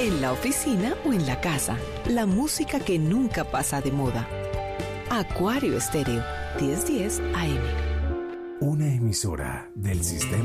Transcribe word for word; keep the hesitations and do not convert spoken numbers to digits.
en la oficina o en la casa. La música que nunca pasa de moda. Acuario Estéreo, diez diez A M. Una emisora del sistema